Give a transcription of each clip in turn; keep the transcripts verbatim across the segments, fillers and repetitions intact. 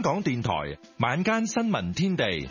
港電台晚間新聞天地，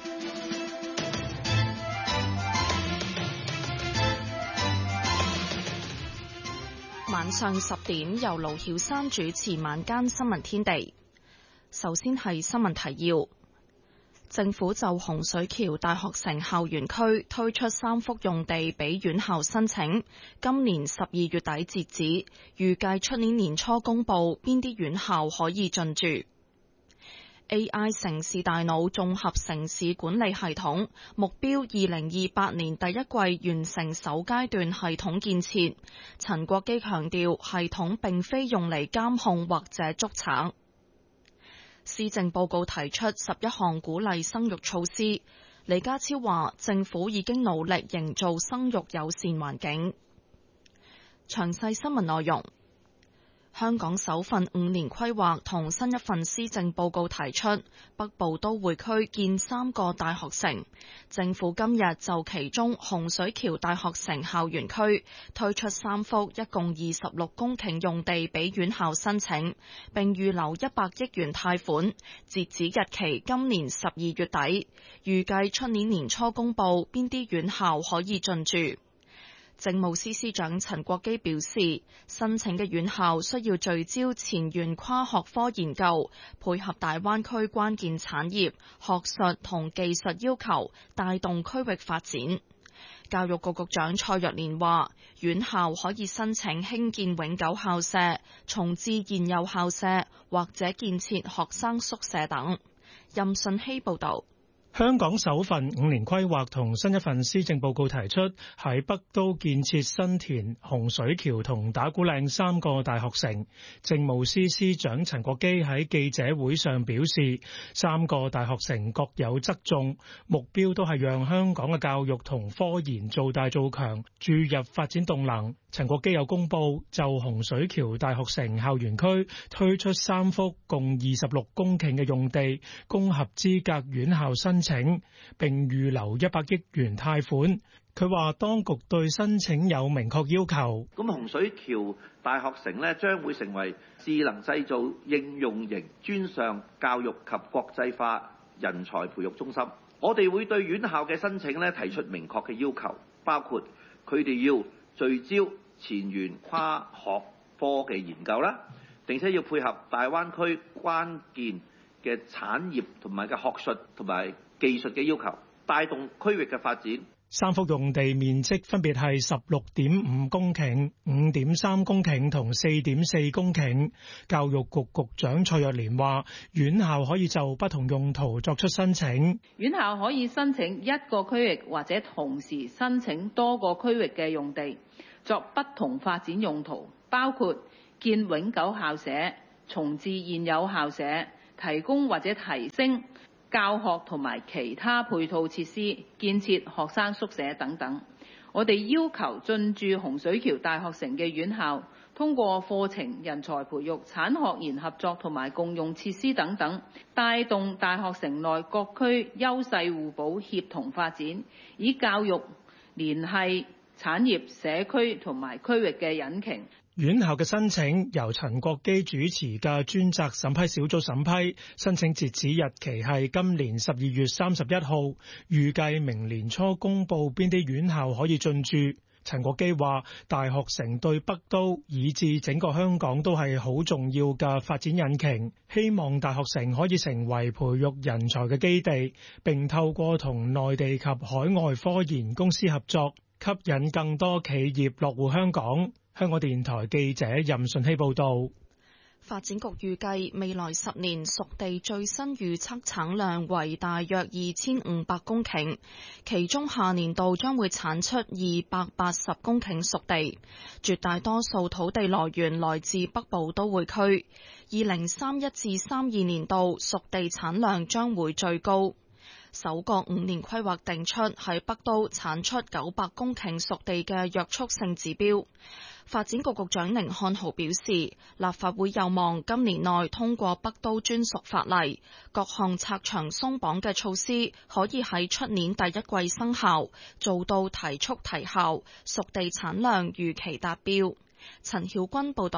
晚上十點由盧曉珊主持晚間新聞天地。首先係新聞提要。政府就洪水橋大學城校園區推出三幅用地俾院校申請，今年十二月底截止，預計出年年初公布邊啲院校可以進駐。A I 城市大腦綜合城市管理系統目標二零二八年第一季完成首階段系統建設。陳國基強調，系統並非用嚟監控或者捉賊。施政報告提出十一項鼓勵生育措施，李家超話政府已經努力營造生育友善環境。詳細新聞內容。香港首份五年規劃同新一份施政報告提出，北部都會區建三個大學城。政府今日就其中洪水橋大學城校園區推出三幅一共二十六公頃用地俾院校申請，並預留一百億元貸款，截止日期今年十二月底，預計出年年初公布邊啲院校可以進駐。政務司司長陳國基表示，申請嘅院校需要聚焦前沿跨學科研究，配合大灣區關鍵產業、學術同技術要求，帶動區域發展。教育局局長蔡若蓮話，院校可以申請興建永久校舍、重置現有校舍或者建設學生宿舍等。任信希報導。 香港首份五年規劃同新一份施政報告提出，喺北都建設新田、洪水橋同打鼓嶺三個大學城。政務司司長陳國基喺記者會上表示，三個大學城各有側重，目標都係讓香港嘅教育同科研做大做強，注入發展動能。陳國基又公布就洪水橋大學城校園區推出三幅共二十六公頃嘅用地，供合資格院校申請，並預留一百億元貸款。佢話當局對申請有明確要求。 咁洪水橋大學城呢，將會成為智能製造應用型專上教育及國際化人才培育中心。我哋會對院校嘅申請呢提出明確嘅要求，包括佢哋要聚焦前沿跨學科嘅研究啦，並且要配合大灣區關鍵嘅產業同埋嘅學術同埋技術嘅要求，帶動區域嘅發展。 三幅用地面積分別係十六點五公頃、五點三公頃同四點四公頃。教育局局長蔡若蓮話，院校可以就不同用途作出申請。 院校可以申請一個區域或者同時申請多個區域嘅用地，作不同發展用途，包括建永久校舍、重置現有校舍、提供或者提升教學同埋其他配套設施、建設學生宿舍等等。我哋要求進駐洪水橋大學城嘅院校，通過課程、人才培育、產學研合作同埋共用設施等等，帶動大學城內各區優勢互補、協同發展，以教育聯繫產業、社區同埋區域嘅引擎。 院校嘅申請由陳國基主持嘅專責審批小組審批，申請截止日期係今年十二月三十一號，預計明年初公布邊啲院校可以進駐。陳國基話，大學城對北都以至整個香港都係好重要嘅發展引擎，希望大學城可以成為培育人才嘅基地，並透過同內地及海外科研公司合作，吸引更多企業落戶香港。香港電台記者任順希報道。 發展局預計未來十年熟地最新預測產量為大約二千五百公頃，其中下年度將會產出二百八十公頃熟地，絕大多數土地來源來自北部都會區。二零三一至三二年度熟地產量將會最高。首個五年規劃定出喺北都產出九百公頃熟地嘅約束性指標。發展局局長寧漢豪表示，立法會有望今年內通過北都專屬法例，各項拆牆鬆綁嘅措施可以喺出年第一季生效，做到提速提效，熟地產量預期達標。陳曉君報導。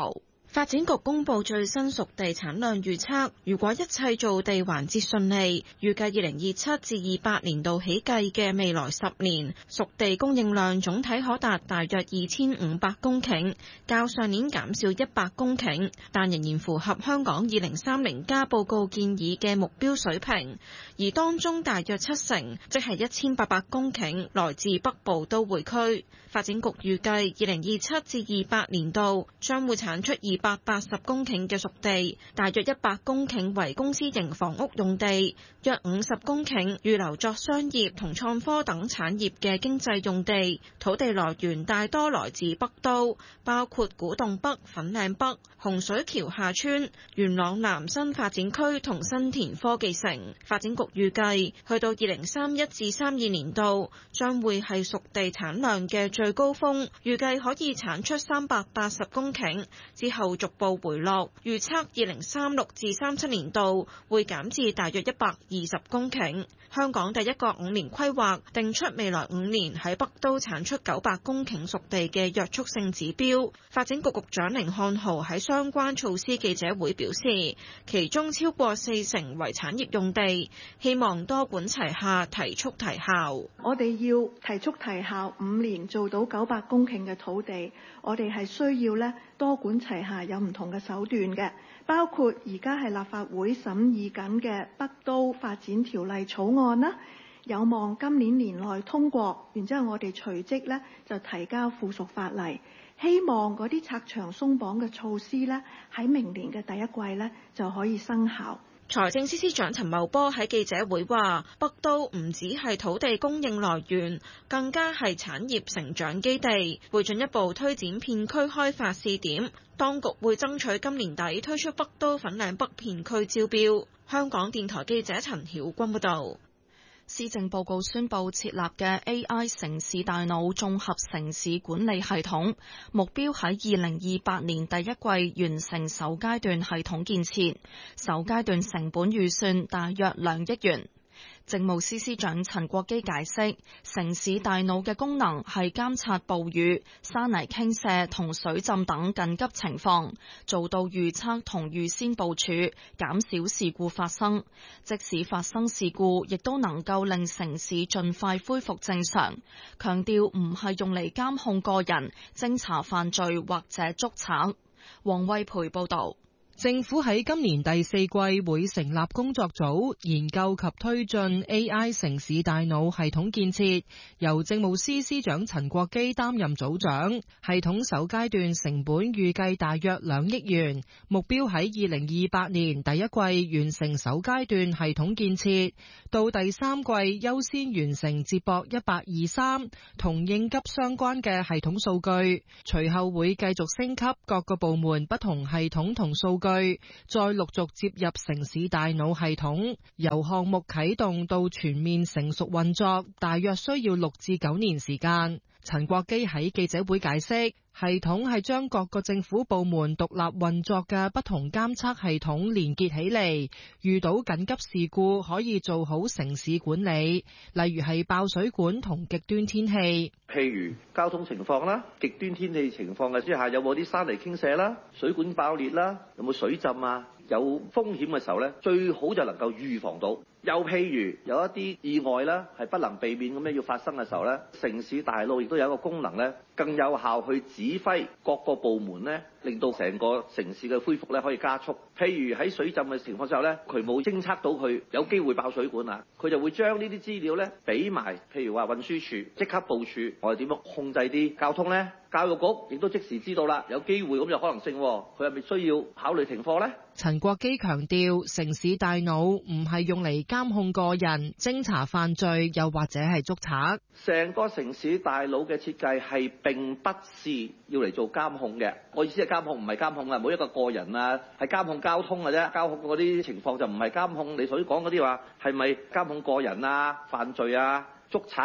發展局公布最新熟地產量預測，如果一切造地環節順利，預計二零二七至二八年度起計嘅未來十年，熟地供應量總體可達大約二千五百公頃，較上年減少一百公頃，但仍然符合香港二零三零加報告建議嘅目標水平。而當中大約七成，即係一千八百公頃，來自北部都會區。發展局預計二零二七至二八年度將會產出二百八十公頃嘅熟地，大約一百公頃為公私營房屋用地，約五十公頃預留作商業同創科等產業嘅經濟用地。土地來源大多來自北都，包括古洞北、粉嶺北、洪水橋下村、元朗南新發展區同新田科技城。發展局預計去到二零三一至三二年度將會係熟地產量嘅最高峰，預計可以產出三百八十公頃，之後逐步回落。預測二零三六至三七年度會減至大約一百二十公頃。香港第一個五年規劃定出未來五年喺北都產出九百公頃熟地嘅約束性指標。發展局局長甯漢豪喺相關措施記者會表示，其中超過四成為產業用地，希望多管齊下，提速提效。 我哋要提速提效，五年做到九百公頃嘅土地，我哋係需要咧多管齊下，有唔同嘅手段嘅，包括而家係立法會審議緊嘅北都發展條例草案啦，有望今年年內通過，然之後我哋隨即咧就提交附屬法例，希望嗰啲拆牆鬆綁嘅措施咧喺明年嘅第一季咧就可以生效。 財政司司長陳茂波喺記者會話，北都唔只係土地供應來源，更加係產業成長基地，會進一步推展片區開發試點。當局會爭取今年底推出北都粉嶺北片區招標。香港電台記者陳曉君報導。 施政報告宣布設立嘅 A I 城市大腦綜合城市管理系統，目標喺二零二八年第一季完成首階段系統建設，首階段成本預算大約兩億元。政務司司長陳國基解釋，城市大腦嘅功能係監察暴雨、山泥傾瀉同水浸等緊急情況，做到預測同預先部署，減少事故發生。即使發生事故，亦都能夠令城市盡快恢復正常。強調唔係用嚟監控個人、偵查犯罪或者捉賊。黃惠培報導。 政府喺今年第四季會成立工作組，研究及推進 A I 城市大腦系統建設，由政務司司長陳國基擔任組長。系統首階段成本預計大約兩億元，目標喺二零二八年第一季完成首階段系統建設，到第三季優先完成接駁一八二三同應急相關嘅系統數據，隨後會繼續升級各個部門不同系統同數據。再陸續接入城市大腦系統，由項目啟動到全面成熟運作，大約需要六至九年時間。陳國基喺記者會解釋，系統係將各個政府部門獨立運作嘅不同監測系統連結起嚟，遇到緊急事故可以做好城市管理，例如係爆水管同極端天氣。 譬如交通情況啦，極端天氣情況嘅之下，有冇啲山泥傾瀉啦、水管爆裂啦，有冇水浸啊？有風險嘅時候咧，最好就能夠預防到。又譬如有一啲意外啦，係不能避免咁樣要發生嘅時候咧，城市大腦亦都有一個功能咧，更有效去指揮各個部門咧，令到成個城市嘅恢復咧可以加速。譬如喺水浸嘅情況之後咧，佢冇偵測到佢有機會爆水管啊，佢就會將呢啲資料咧俾埋，譬如話運輸署即刻部署，我哋點樣控制啲交通咧？教育局亦都即時知道啦，有機會咁有可能性，佢係咪需要考慮停課咧？ 陳國基強調，城市大腦唔係用嚟監控個人、偵查犯罪，又或者係捉賊。 成個城市大腦嘅設計係並不是要嚟做監控嘅。我意思係監控唔係監控啊，每一個個人啊，係監控交通嘅啫。交控嗰啲情況就唔係監控你所講嗰啲話係咪監控個人啊、犯罪啊、捉賊啊。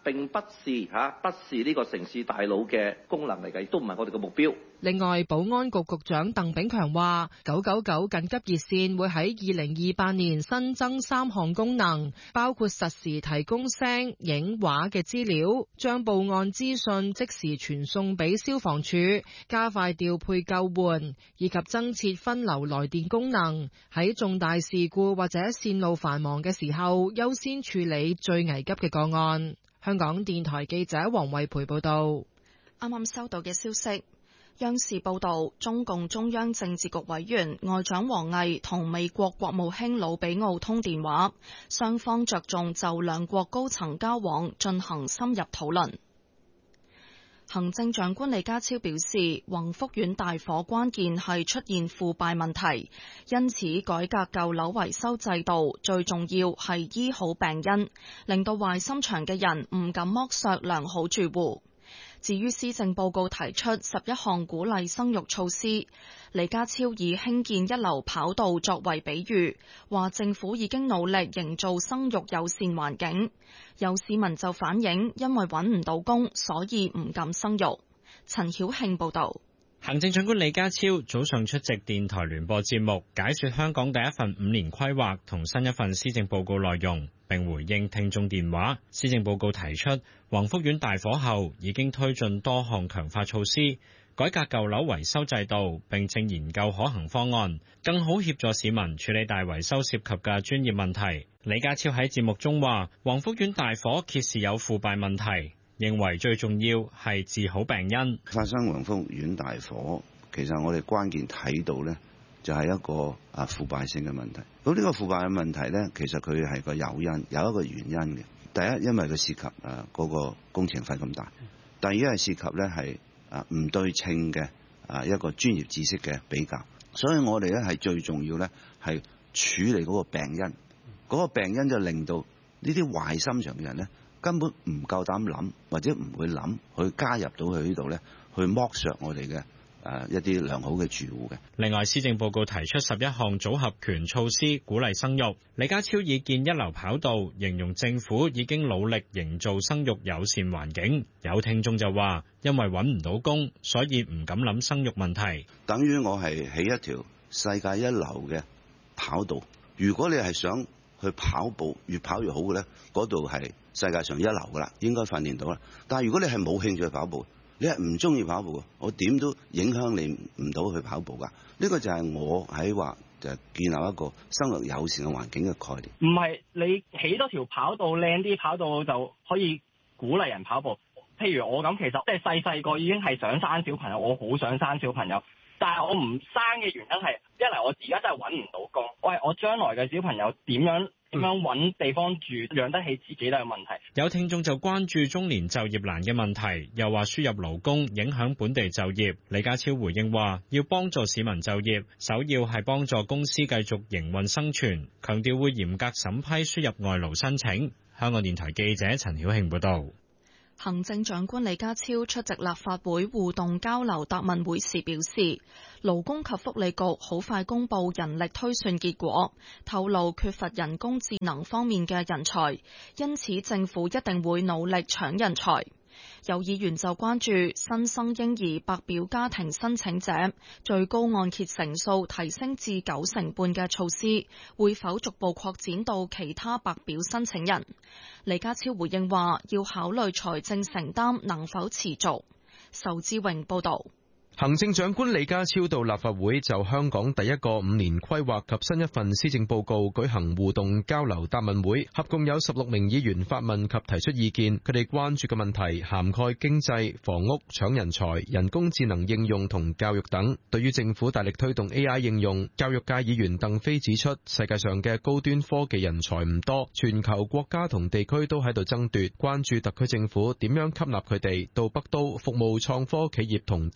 並不是嚇，不是呢個城市大腦嘅功能嚟嘅，亦都唔係我哋嘅目標。 另外，保安局局長鄧炳強話，九九九緊急熱線會喺二零二八年新增三項功能，包括實時提供聲、影、畫嘅資料，將報案資訊即時傳送俾消防處，加快調配救援，以及增設分流來電功能，喺重大事故或者線路繁忙嘅時候，優先處理最危急嘅個案。香港電台記者黃慧培報道。 啱啱收到嘅消息。央視報道，中共中央政治局委員外長王毅同美國國務卿魯比奧通電話，雙方着重就兩國高層交往進行深入討論。行政長官李家超表示，宏福苑大火關鍵係出現腐敗問題，因此改革舊樓維修制度最重要係醫好病因，令到壞心腸嘅人唔敢剝削良好住戶。至於施政報告提出十一項鼓勵生育措施，李家超以興建一流跑道作為比喻，話政府已經努力營造生育友善環境。有市民就反映，因為揾唔到工，所以唔敢生育。陳曉慶報導。 行政長官李家超早上出席電台聯播節目，解說香港第一份五年規劃同新一份施政報告內容，並回應聽眾電話。施政報告提出，宏福苑大火後已經推進多項強化措施，改革舊樓維修制度，並正研究可行方案，更好協助市民處理大維修涉及嘅專業問題。李家超喺節目中話，宏福苑大火揭示有腐敗問題，認為最重要係治好病因。 發生宏福苑大火，其實我哋關鍵睇到呢，就係一個啊腐敗性嘅問題。咁呢個腐敗嘅問題呢，其實佢係個誘因，有一個原因嘅。第一，因為佢涉及啊嗰個工程費咁大；第二係涉及呢係啊唔對稱嘅啊一個專業知識嘅比較。所以我哋咧係最重要呢係處理嗰個病因。嗰個病因就令到呢啲壞心腸嘅人呢，根本唔夠膽諗，或者唔會諗去加入到去呢度咧，去剝削我哋嘅誒一啲良好嘅住戶嘅。 另外，施政報告提出十一項組合拳措施，鼓勵生育。李家超以建一流跑道形容政府已經努力營造生育友善環境。有聽眾就話，因為揾唔到工，所以唔敢諗生育問題。 等於我係起一條世界一流嘅跑道，如果你係想去跑步越跑越好嘅咧，嗰度係世界上一流噶啦，應該訓練到啦。但係如果你係冇興趣去跑步，你係唔中意跑步嘅，我點都影響你唔到去跑步噶。呢個就係我喺話就係建立一個生活友善嘅環境嘅概念。 唔係你起多條跑道靚啲跑道就可以鼓勵人跑步。譬如我咁，其實即係細細個已經係想生小朋友，我好想生小朋友。但係我唔生嘅原因係，一嚟我而家真係揾唔到工，喂，我將來嘅小朋友點樣點樣揾地方住，養得起自己都有問題。 有聽眾就關注中年就業難嘅問題，又話輸入勞工影響本地就業。李家超回應話，要幫助市民就業，首要係幫助公司繼續營運生存，強調會嚴格審批輸入外勞申請。香港電台記者陳曉慶報道。 行政長官李家超出席立法會互動交流答問會時表示，勞工及福利局好快公布人力推算結果，透露缺乏人工智能方面嘅人才，因此政府一定會努力搶人才。有議員就關注新生嬰兒白表家庭申請者最高按揭成數提升至九成半嘅措施，會否逐步擴展到其他白表申請人？李家超回應話，要考慮財政承擔能否持續。仇志榮報道。 行政長官李家超到立法會就香港第一個五年規劃及新一份施政報告舉行互動交流答問會，合共有十六名議員發問及提出意見。佢哋關注嘅問題涵蓋經濟、房屋、搶人才、人工智能應用同教育等。對於政府大力推動 A I 應用，教育界議員鄧飛指出，世界上嘅高端科技人才唔多，全球國家同地區都喺度爭奪，關注特區政府點樣吸納佢哋到北都服務創科企業同大學科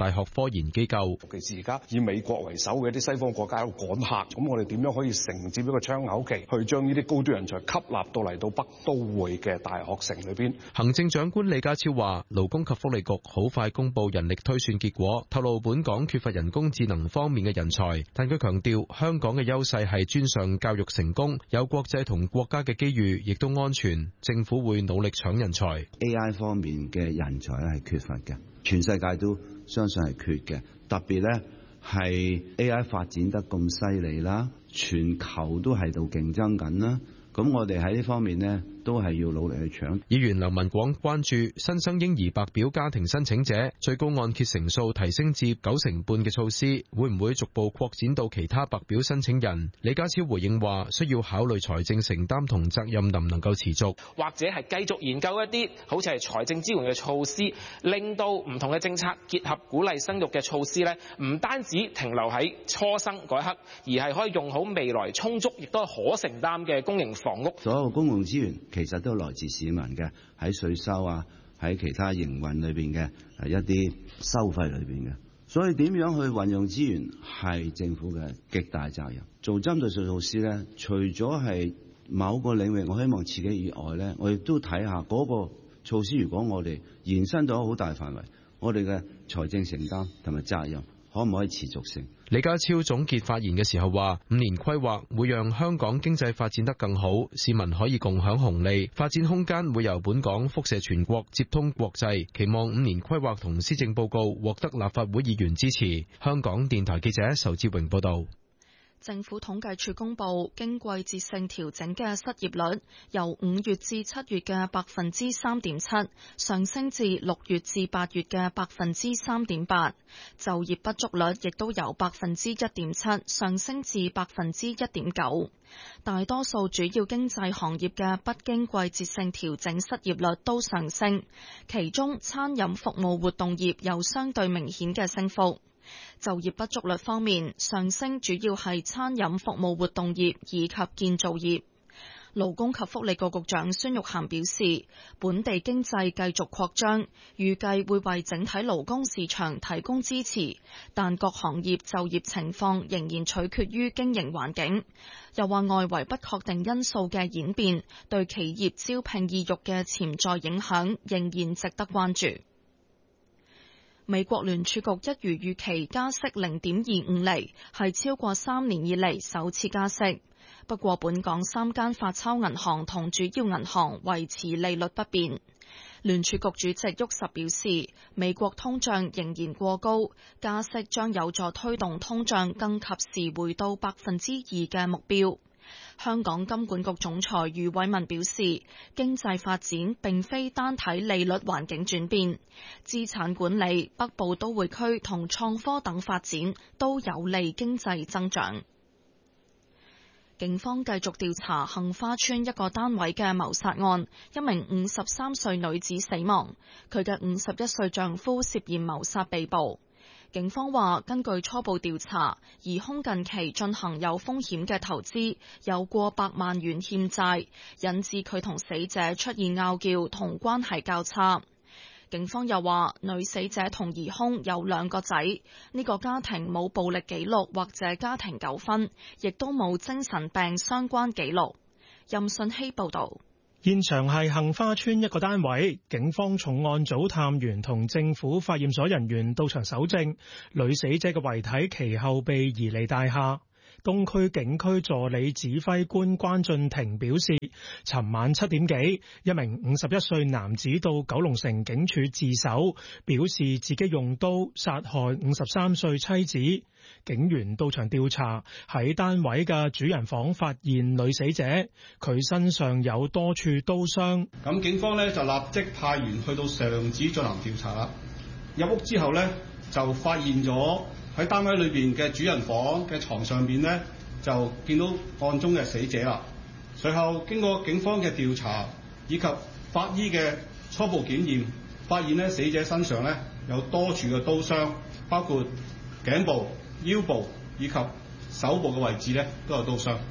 科研機構。 尤其是而家以美國為首嘅一啲西方國家喺度趕客，咁我哋點樣可以承接一個窗口期，去將呢啲高端人才吸納到嚟到北都會嘅大學城裏邊？ 行政長官李家超話，勞工及福利局好快公布人力推算結果，透露本港缺乏人工智能方面嘅人才，但佢強調香港嘅優勢係專上教育成功，有國際同國家嘅機遇，亦都安全。政府會努力搶人才。 A I 方面嘅人才咧係缺乏嘅，全世界都相信係缺嘅，特別咧係 A I 發展得咁犀利啦，全球都喺度競爭緊啦。咁我哋喺呢方面呢，都係要努力去搶。 議員劉文廣關注新生嬰兒白表家庭申請者最高按揭成數提升至九成半嘅措施，會唔會逐步擴展到其他白表申請人？李家超回應話，需要考慮財政承擔同責任能唔能夠持續， 或者係繼續研究一啲好似係財政支援嘅措施，令到唔同嘅政策結合鼓勵生育嘅措施呢，唔單止停留喺初生嗰一刻，而係可以用好未來充足亦都可承擔嘅公營房屋。 所有公共資源其實都來自市民嘅，喺稅收啊，喺其他營運裏邊嘅一啲收費裏邊嘅，所以點樣去運用資源係政府嘅極大責任。做針對性措施咧，除咗係某個領域我希望刺激以外咧，我亦都睇下嗰個措施，如果我哋延伸到好大範圍，我哋嘅財政承擔同埋責任可唔可以持續性？ 李家超總結發言嘅時候話，五年規劃會讓香港經濟發展得更好，市民可以共享紅利，發展空間會由本港輻射全國，接通國際。期望五年規劃同施政報告獲得立法會議員支持。香港電台記者仇志榮報道。 政府統計處公布，經季節性調整嘅失業率由五月至七月嘅百分之三點七上升至六月至八月嘅百分之三點八，就業不足率亦都由百分之一點七上升至百分之一點九。大多數主要經濟行業嘅不經季節性調整失業率都上升，其中餐飲服務活動業有相對明顯嘅升幅。就業不足率方面，上升主要係餐飲服務活動業以及建造業。勞工及福利局局長孫玉菡表示，本地經濟繼續擴張，預計會為整體勞工市場提供支持，但各行業就業情況仍然取決於經營環境。又話外圍不確定因素嘅演變對企業招聘意欲嘅潛在影響仍然值得關注。美國聯儲局一如預期加息零點二五厘，係超過三年以嚟首次加息。不過本港三間發鈔銀行同主要銀行維持利率不變。聯儲局主席沃什表示，美國通脹仍然過高，加息將有助推動通脹更及時回到百分之二嘅目標。香港金管局總裁余偉文表示，經濟發展並非單睇利率環境轉變，資產管理、北部都會區同創科等發展都有利經濟增長。警方繼續調查杏花邨一個單位嘅謀殺案，一名五十三歲女子死亡，佢嘅五十一歲丈夫涉嫌謀殺被捕。警方話，根據初步調查，疑兇近期進行有風險嘅投資，有過百萬元欠債，引致佢同死者出現拗撬同關係較差。警方又話，女死者同疑兇有兩個仔，呢個家庭冇暴力記錄或者家庭糾紛，亦都冇精神病相關記錄。任信希報導。 現場係杏花邨一個單位，警方重案組探員同政府化驗所人員到場搜證，女死者嘅遺體其後被移離大廈。東區警區助理指揮官關俊廷表示，尋晚七點幾，一名五十一歲男子到九龍城警署自首，表示自己用刀殺害五十三歲妻子。警員到場調查，喺單位嘅主人房發現女死者，佢身上有多處刀傷。 咁警方呢就立即派員去到上址進行調查啦。入屋之後呢，就發現咗喺單位裏邊嘅主人房嘅床上邊呢，就見到案中嘅死者啦。隨後經過警方嘅調查以及法醫嘅初步檢驗，發現呢死者身上呢有多處嘅刀傷，包括頸部、腰部以及手部嘅位置呢都有刀傷。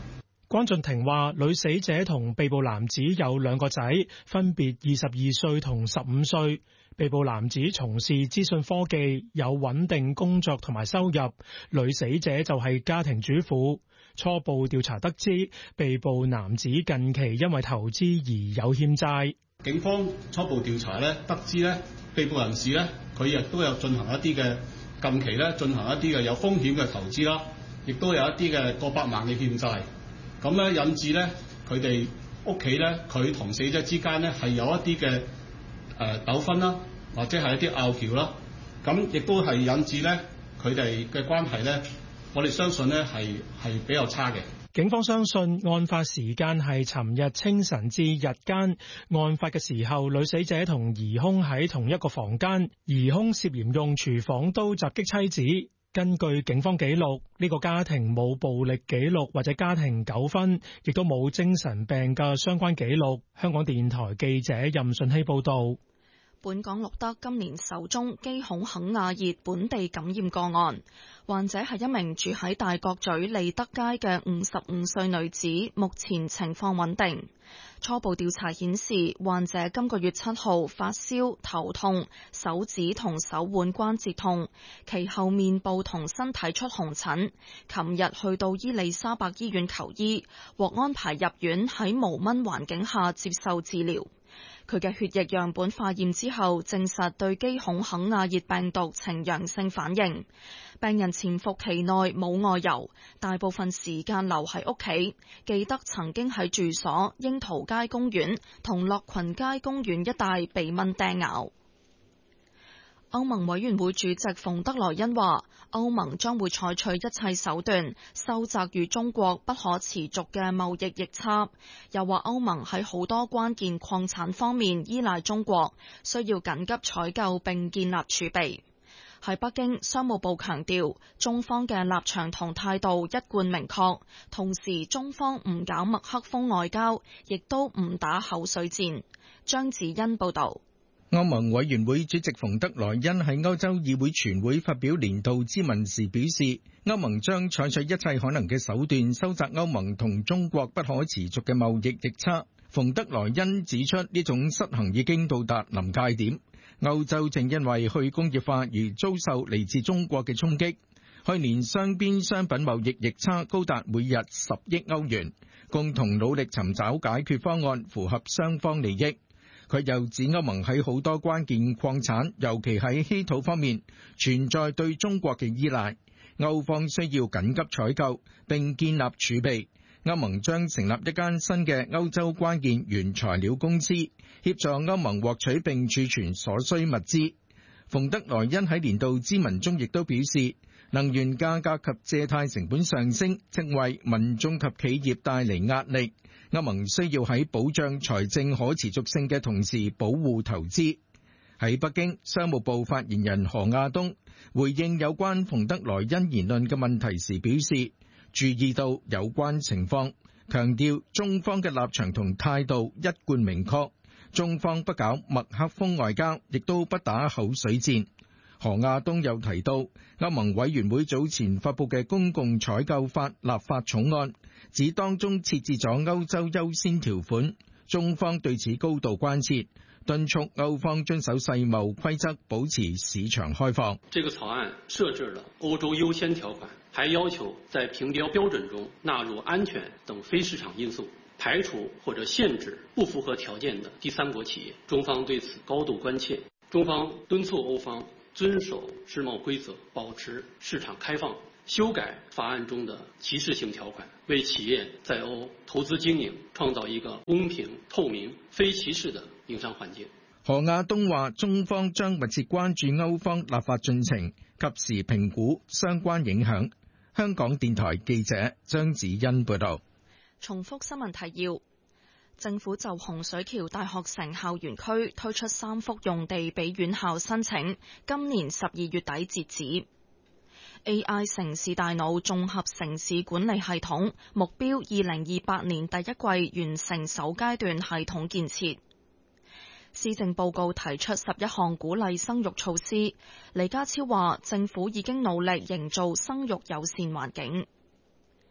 關俊廷話：女死者同被捕男子有兩個仔，分別二十二歲同十五歲。被捕男子從事資訊科技，有穩定工作同埋收入；女死者就係家庭主婦。初步調查得知，被捕男子近期因為投資而有欠債。 警方初步調查咧，得知咧，被捕人士咧，佢亦都有進行一啲嘅近期咧進行一啲嘅有風險嘅投資啦，亦都有一啲嘅過百萬嘅欠債。咁咧引致咧佢哋屋企咧，佢同死者之間咧係有一啲嘅誒糾紛啦，或者係一啲拗撬啦。咁亦都係引致咧佢哋嘅關係咧，我哋相信咧係係比較差嘅。 警方相信案發時間係尋日清晨至日間，案發嘅時候，女死者同疑兇喺同一個房間，疑兇涉嫌用廚房刀襲擊妻子。根據警方記錄，呢個家庭冇暴力記錄或者家庭糾紛，亦都冇精神病嘅相關記錄。香港電台記者任順希報導。 本港錄得今年首宗基孔肯亞熱本地感染個案，患者係一名住喺大角咀利德街嘅五十五歲女子，目前情況穩定。初步調查顯示，患者今個月七號發燒、頭痛、手指同手腕關節痛，其後面部同身體出紅疹。琴日去到伊利沙伯醫院求醫，獲安排入院喺無蚊環境下接受治療。佢嘅血液樣本化驗之後，證實對基孔肯亞熱病毒呈陽性反應。病人潛伏期內冇外遊，大部分時間留喺屋企。記得曾經喺住所、櫻桃街公園同樂群街公園一帶被蚊叮咬。歐盟委員會主席馮德萊恩話，歐盟將會採取一切手段收窄與中國不可持續嘅貿易逆差，又話歐盟喺好多關鍵礦產方面依賴中國，需要緊急採購並建立儲備。喺北京，商務部強調中方嘅立場同態度一貫明確，同時中方唔搞麥克風外交，亦都唔打口水戰。張子欣報導。 歐盟委員會主席馮德萊恩喺歐洲議會全會發表年度咨文時表示，歐盟將採取一切可能嘅手段收窄歐盟同中國不可持續嘅貿易逆差。馮德萊恩指出，呢種失衡已經到達臨界點，歐洲正因為去工業化而遭受嚟自中國嘅衝擊。去年雙邊商品貿易逆差高達每日十億歐元，共同努力尋找解決方案，符合雙方利益。佢又指歐盟喺好多關鍵礦產，尤其喺稀土方面，存在對中國嘅依賴。歐方需要緊急採購並建立儲備。歐盟將成立一間新嘅歐洲關鍵原材料公司，協助歐盟獲取並儲存所需物資。馮德萊恩喺年度咨文中亦都表示，能源價格及借貸成本上升，正為民眾及企業帶嚟壓力。歐盟需要喺保障財政可持續性嘅同時保護投資。喺北京，商務部發言人何亞東回應有關馮德萊恩言論嘅問題時表示，注意到有關情況，強調中方嘅立場同態度一貫明確，中方不搞麥克風外交，亦都不打口水戰。何亞東又提到，歐盟委員會早前發布嘅公共採購法立法草案，指當中設置咗歐洲優先條款，中方對此高度關切，敦促歐方遵守世貿規則，保持市場開放。 這個草案設置了歐洲優先條款，還要求在評標標準中納入安全等非市場因素，排除或者限制不符合條件的第三國企業。中方對此高度關切，中方敦促歐方遵守世貿規則，保持市場開放，修改法案中的歧視性條款，為企業在歐投資經營創造一個公平、透明、非歧視的營商環境。 何亞東話，中方將密切關注歐方立法進程，及時評估相關影響。香港電台記者張子欣報道。 重複新聞提要。政府就洪水橋大學城校園區推出三幅用地俾院校申請，今年十二月底截止。A I 城市大腦綜合城市管理系統目標二零二八年第一季完成首階段系統建設。施政報告提出十一項鼓勵生育措施，李家超話政府已經努力營造生育友善環境。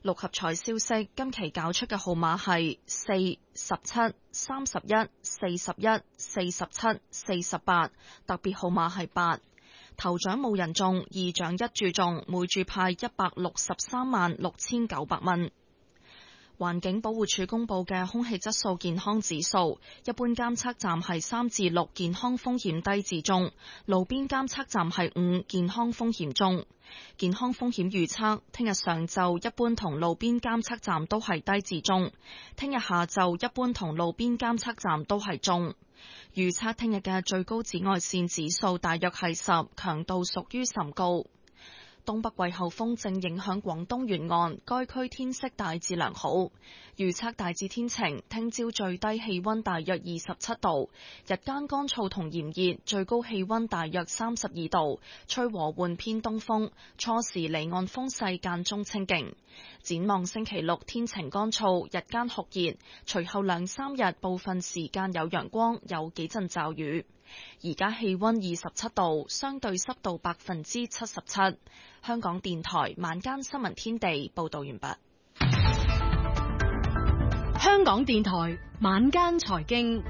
六合彩消息，今期攪出嘅號碼係四、十七、三十一、四十一、四十七、四十八，特別號碼係八。頭獎冇人中，二獎一注中，每注派一百六十三萬六千九百蚊。環境保護署公布嘅空氣質素健康指數，一般監測站係三至六，健康風險低至中；路邊監測站係五，健康風險中。健康風險預測，聽日上晝一般同路邊監測站都係低至中，聽日下晝一般同路邊監測站都係中。預測聽日嘅最高紫外線指數大約係十，強度屬於甚高。東北季候風正影響廣東沿岸，該區天色大致良好。預測大致天晴，聽朝最低氣溫大約二十七度，日間乾燥同炎熱，最高氣溫大約三十二度，吹和緩偏東風，初時離岸風勢間中清勁。展望星期六天晴乾燥，日間酷熱，隨後兩三日部分時間有陽光，有幾陣驟雨。而家氣溫二十七度，相對濕度百分之七十七。香港電台晚間新聞天地報道完畢。 香港電台晚間財經，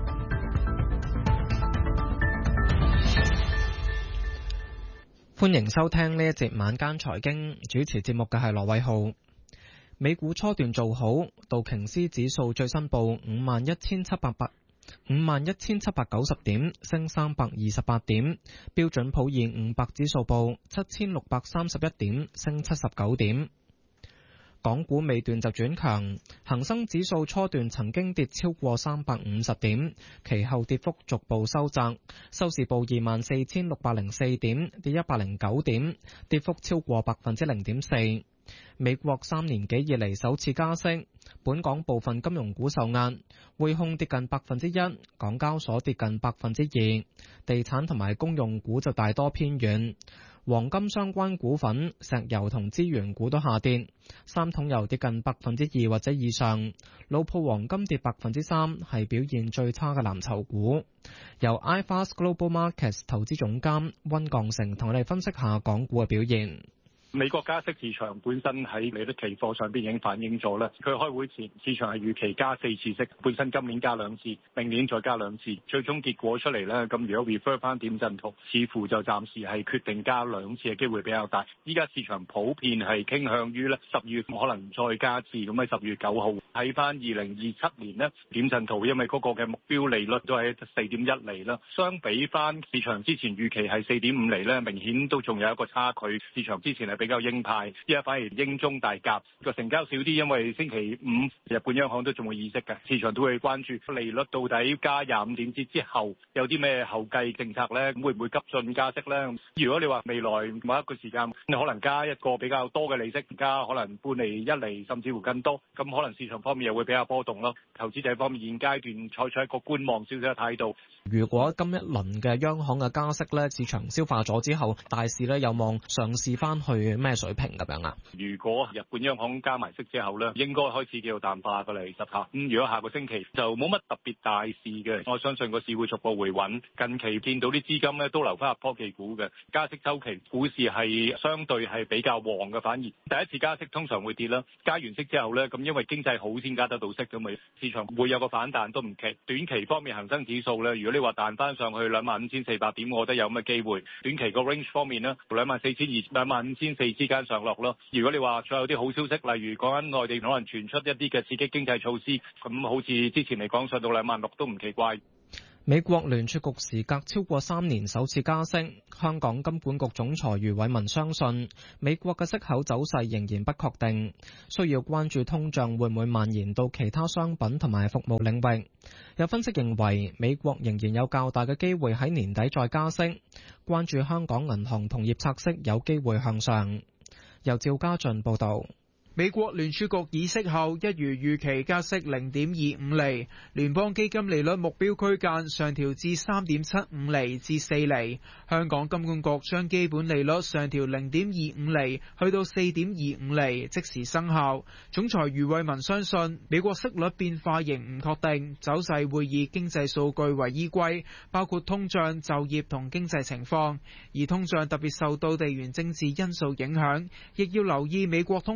歡迎收聽呢一節晚間財經，主持節目嘅係羅偉浩。美股初段做好，道瓊斯指數最新報五萬一千七百八。五萬一千七百九十點，升三百二十八點。標準普爾五百指數報七千六百三十一點，升七十九點。港股尾段就轉強，恒生指數初段曾經跌超過三百五十點，其後跌幅逐步收窄，收市報二萬四千六百零四點，跌一百零九點，跌幅超過百分之零點四。美國三年幾以嚟首次加息，本港部分金融股受壓，匯控跌近百分之一，港交所跌近百分之二，地產同埋公用股就大多偏軟，黃金相關股份、石油同資源股都下跌，三桶油跌近百分之二或者以上，老鋪黃金跌百分之三，係表現最差嘅藍籌股。由 iFast Global Markets 投資總監溫鋼成同我哋分析下港股嘅表現。 美國加息市場本身喺利率期貨上邊已經反映咗啦。佢開會前市場係預期加四次息，本身今年加兩次，明年再加兩次。最終結果出嚟咧，咁如果 refer 翻點陣圖，似乎就暫時係決定加兩次嘅機會比較大。依家市場普遍係傾向於咧十月可能再加次，咁喺十月九號睇翻二零二七年呢點陣圖，因為嗰個嘅目標利率都係四點一厘啦，相比翻市場之前預期係四點五厘咧，明顯都仲有一個差距。市場之前係比較鷹派，依家反而鷹中大鴿，個成交少啲，因為星期五日本央行都仲會議息嘅，市場都會關注利率到底加廿五點子之後有啲咩後繼政策咧，會唔會急進加息咧？如果你話未來某一個時間可能加一個比較多嘅利息，加可能半厘、一厘，甚至乎更多，咁可能市場方面又會比較波動咯。投資者方面現階段採取一個觀望少少嘅態度。 如果今一輪嘅央行嘅加息咧，市場消化咗之後，大市咧有望上試翻去咩水平咁樣啊？ 如果日本央行加埋息之後咧，應該開始叫做淡化㗎啦，其實嚇。咁如果下個星期就冇乜特別大事嘅，我相信個市會逐步回穩。近期見到啲資金咧都流翻入科技股嘅，加息週期股市係相對係比較旺嘅，反而第一次加息通常會跌啦。加完息之後咧，咁因為經濟好先加得到息咁咪，市場會有個反彈都唔奇。短期方面恒生指數咧，如果你話彈翻上去兩萬五千四百點，我覺得有咁嘅機會。短期個 range 方面咧，兩萬四千二、兩萬五千四之間上落咯。如果你話再有啲好消息，例如講緊內地可能傳出一啲嘅刺激經濟措施，咁好似之前嚟講上到兩萬六都唔奇怪。 美國聯儲局時隔超過三年首次加息，香港金管局總裁余偉文相信美國嘅息口走勢仍然不確定，需要關注通脹會唔會蔓延到其他商品同埋服務領域。有分析認為美國仍然有較大嘅機會喺年底再加息，關注香港銀行同業拆息有機會向上。由趙家俊報道。 美國聯儲局議息後一如預期加息零點二五厘，聯邦基金利率目標區間上調至三點七五厘至四厘。香港金管局將基本利率上調零點二五厘去到四點二五厘，即時生效。總裁余偉文相信美國息率變化仍唔確定，走勢會以經濟數據為依歸，包括通脹、就業同經濟情況。而通脹特別受到地緣政治因素影響，亦要留意美國通脹趨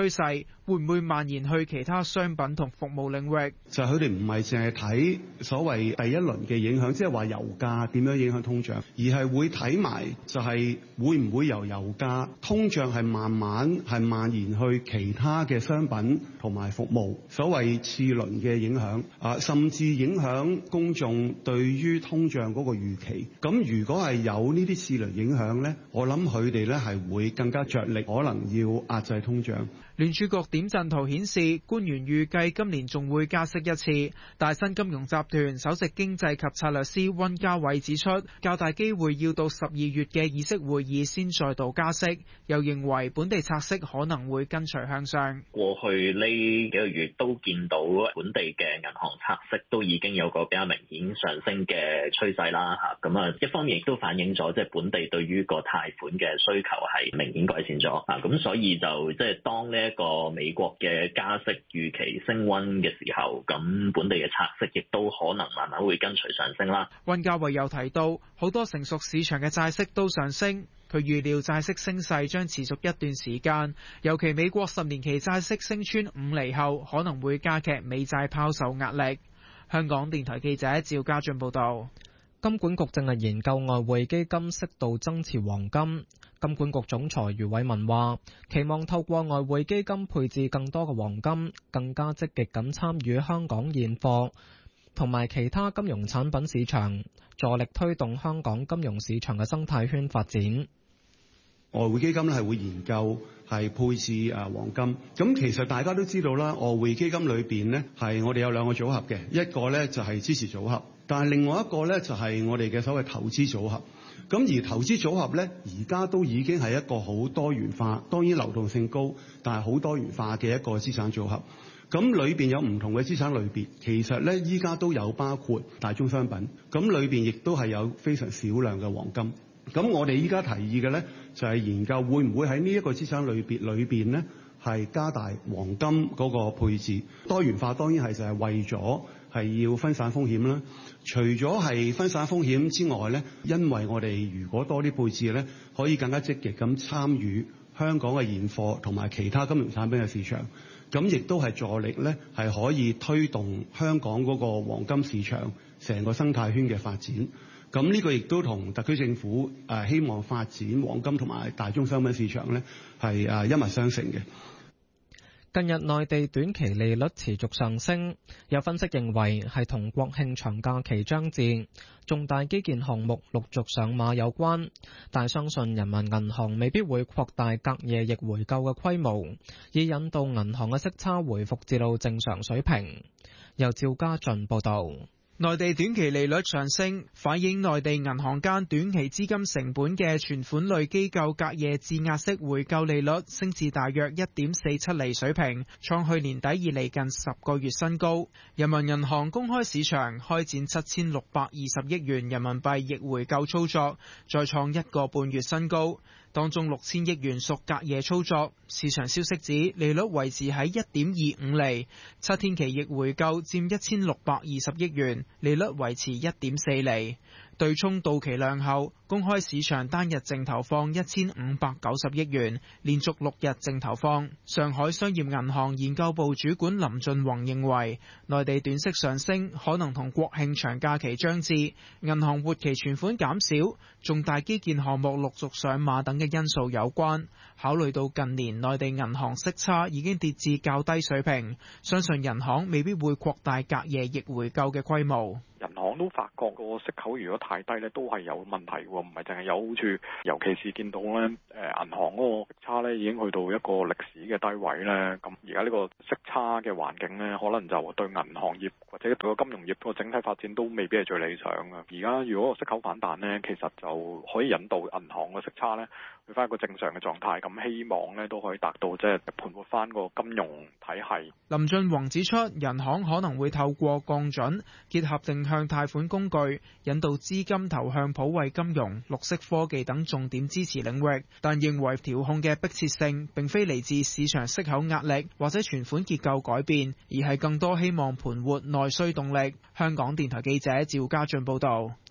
趨勢會唔會蔓延去其他商品同服務領域？ 就係佢哋唔係淨係睇所謂第一輪嘅影響，即係話油價點樣影響通脹，而係會睇埋就係會唔會由油價通脹係慢慢係蔓延去其他嘅商品同埋服務，所謂次輪嘅影響啊，甚至影響公眾對於通脹嗰個預期。咁如果係有呢啲次輪影響咧，我諗佢哋咧係會更加着力，可能要壓制通脹。 聯儲局點陣圖顯示，官員預計今年仲會加息一次。大新金融集團首席經濟及策略師溫家偉指出，較大機會要到十二月嘅議息會議先再度加息。又認為本地拆息可能會跟隨向上。 過去呢幾個月都見到本地嘅銀行拆息都已經有個比較明顯上升嘅趨勢啦嚇。咁啊，一方面亦都反映咗即係本地對於個貸款嘅需求係明顯改善咗啊。咁所以就即係當呢一個美國嘅加息預期升溫嘅時候，咁本地嘅拆息亦都可能慢慢會跟隨上升啦。 溫家偉又提到，好多成熟市場嘅債息都上升，佢預料債息升勢將持續一段時間，尤其美國十年期債息升穿五厘後，可能會加劇美債拋售壓力。香港電台記者趙家俊報道。 金管局正係研究外匯基金適度增持黃金。金管局總裁余偉文話，期望透過外匯基金配置更多嘅黃金，更加積極咁參與香港現貨同埋其他金融產品市場，助力推動香港金融市場嘅生態圈發展。 外匯基金咧係會研究係配置誒黃金。咁其實大家都知道啦，外匯基金裏邊呢係我哋有兩個組合嘅，一個呢就係支持組合，但係另外一個呢就係我哋嘅所謂投資組合。咁而投資組合呢，而家都已經係一個好多元化，當然流動性高，但係好多元化嘅一個資產組合。咁裏邊有唔同嘅資產類別，其實呢依家都有包括大宗商品，咁裏邊亦都係有非常少量嘅黃金。咁我哋依家提議嘅呢，就係研究會唔會喺呢一個資產類別裏邊呢，係加大黃金嗰個配置。多元化當然係就係為咗係要分散風險啦。除咗係分散風險之外呢，因為我哋如果多啲配置呢，可以更加積極咁參與香港嘅現貨同埋其他金融產品嘅市場，咁亦都係助力呢，係可以推動香港嗰個黃金市場成個生態圈嘅發展。咁呢個亦都同特區政府誒希望發展黃金同埋大宗商品市場呢係誒一脈相承嘅。 近日內地短期利率持續上升，有分析認為係同國慶長假期將至、重大基建項目陸續上馬有關，但相信人民銀行未必會擴大隔夜逆回購嘅規模，以引導銀行嘅息差回復至到正常水平。由趙家俊報導。 內地短期利率上升，反映內地銀行間短期資金成本嘅存款類機構隔夜質押式回購利率升至大約一點四七厘水平，創去年底以嚟近十個月新高。人民銀行公開市場開展七千六百二十億元人民幣逆回購操作，再創一個半月新高。當中六千億元屬隔夜操作，市場消息指利率維持喺一點二五厘，七天期逆回購佔一千六百二十億元，利率維持一點四厘。對沖到期量後，公開市場單日淨投放一千五百九十億元，連續六日淨投放。上海商業銀行研究部主管林俊宏認為，內地短息上升可能同國慶長假期將至、銀行活期存款減少、重大基建項目陸續上馬等嘅因素有關。考慮到近年內地銀行息差已經跌至較低水平，相信銀行未必會擴大隔夜逆回購嘅規模。 銀行都發覺個息口如果太低咧，都係有問題喎，唔係淨係有好處。尤其是見到咧，誒銀行嗰個息差咧已經去到一個歷史嘅低位咧。咁而家呢個息差嘅環境咧，可能就對銀行業或者對個金融業個整體發展都未必係最理想嘅。而家如果個息口反彈咧，其實就可以引導銀行嘅息差咧去翻一個正常嘅狀態。咁希望咧都可以達到即係盤活翻個金融體系。 林俊宏指出，銀行可能會透過降準結合定向貸款工具，引導資金投向普惠金融、綠色科技等重點支持領域，但認為調控嘅迫切性並非嚟自市場息口壓力或者存款結構改變，而係更多希望盤活內需動力。香港電台記者趙家俊報道。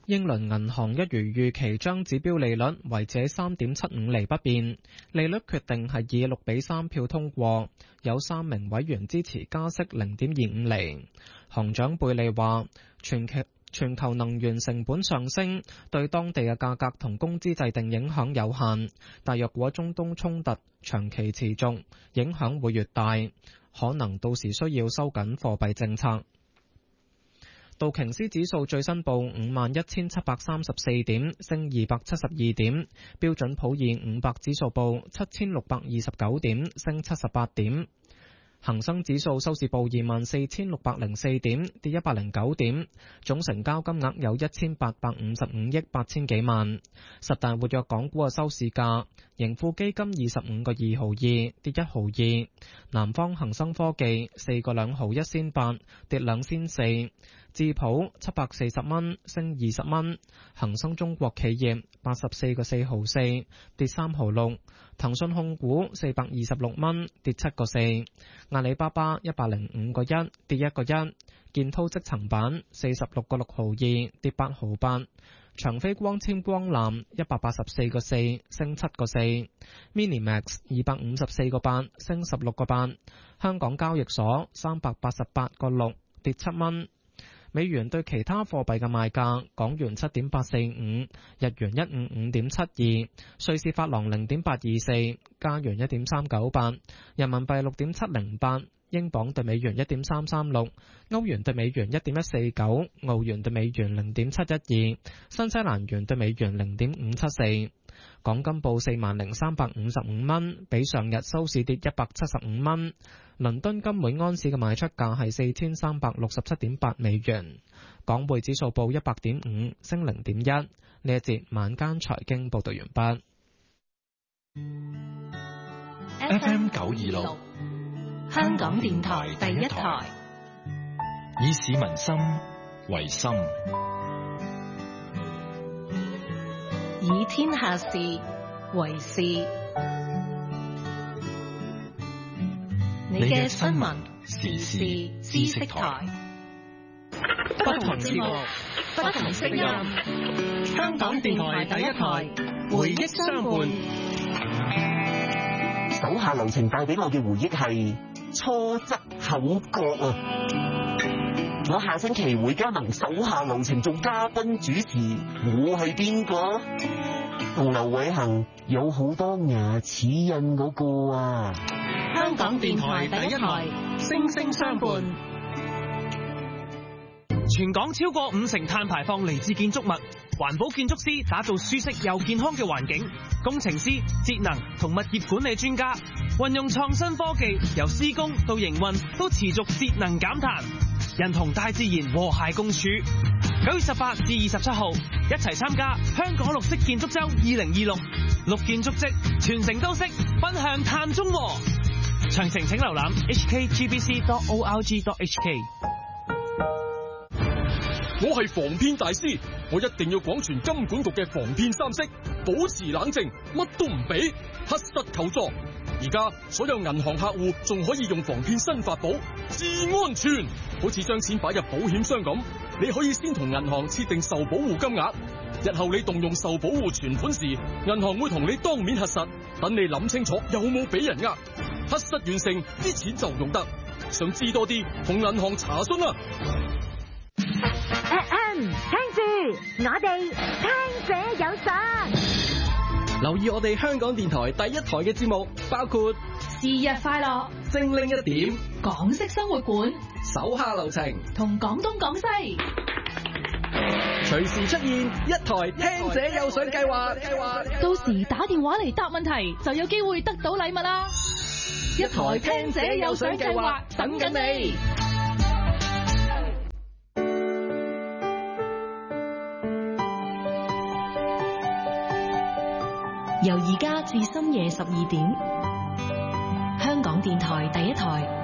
英倫銀行一如預期將指標利率維持喺三點七五厘不變，利率決定係以六比三票通過，有三名委員支持加息零點二五厘。行長貝利話：全球全球能源成本上升，對當地嘅價格同工資制定影響有限，但若果中東衝突長期持續，影響會越大，可能到時需要收緊貨幣政策。道瓊斯指數最新報五萬一千七百三十四點，升二百七十二點。標準普爾五百指數報七千六百二十九點，升七十八點。恒生指數收市報二萬四千六百零四點，跌一百零九點。總成交金額有一千八百五十五億八千幾萬。十大活躍港股嘅收市價，盈富基金二十五個二毫二，跌一毫二。南方恒生科技四個兩毫一仙八，跌兩仙四。智普七百四十蚊，升二十蚊。恒生中國企業八十四個四毫四，跌三毫六。騰訊控股四百二十六蚊，跌七個四。阿里巴巴一百零五個一，跌一個一。建滔積層板四十六個六毫二，跌八毫八。長飛光纖光纜一百八十四個四，升七個四。Minimax 二百五十四個八，升十六個八。香港交易所三百八十八個六，跌七蚊。美元對其他貨幣嘅賣價：港元七點八四五，日元一五五點七二，瑞士法郎零點八二四，加元一點三九八，人民幣六點七零八，英鎊對美元一點三三六，歐元對美元一點一四九，澳元對美元零點七一二，新西蘭元對美元零點五七四。港金報四萬零三百五十五蚊，比上日收市跌一百七十五蚊。倫敦金每安士嘅賣出價係四千三百六十七點八美元。港匯指數報一百點五，升零點一。呢一節晚間財經報道完畢。 F M 九二六，香港電台第一台，以市民心為心， 以天下事為事。你嘅新聞時事知識台， 不同節目，不同聲音，香港電台第一台，回憶相伴。 手下留情帶俾我嘅回憶係初則口角啊！我下星期會加盟手下留情做嘉賓主持，我係邊個？同劉偉恒有好多牙齒印嗰個啊！ 香港電台第一台，聲聲相伴。 全港超過五成碳排放嚟自建築物，環保建築師打造舒適又健康嘅環境，工程師、節能同物業管理專家運用創新科技，由施工到營運都持續節能減碳，人同大自然和諧共處。九月十八至二十七號，一齊參加香港綠色建築周二零二六，綠建築跡，全城都識，奔向碳中和。詳情請瀏覽 h k g b c dot org dot h k。 我係防騙大師，我一定要廣傳金管局嘅防騙三式，保持冷靜，乜都唔俾，核實求助。而家所有銀行客戶仲可以用防騙新法寶，至安全，好似將錢擺入保險箱咁，你可以先同銀行設定受保護金額，日後你動用受保護存款時，銀行會同你當面核實，等你諗清楚有冇俾人呃，核實完成啲錢就用得。想知多啲，同銀行查詢啦。 聽住，我哋聽者有賞。 留意我哋香港電台第一台嘅節目，包括是日快樂、 精靈一點、 港式生活館、 手下留情同廣東廣西。 隨時出現一台聽者有賞計劃，計劃到時打電話嚟答問題，就有機會得到禮物啦！ 一台聽者有賞計劃等緊你。 由而家至深夜十二點，香港電台第一台。